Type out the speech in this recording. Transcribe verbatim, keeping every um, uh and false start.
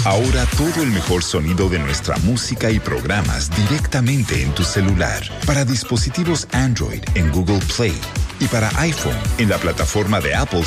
Ahora todo el mejor sonido de nuestra música y programas directamente en tu celular. Para dispositivos Android en Google Play y para iPhone en la plataforma de Apple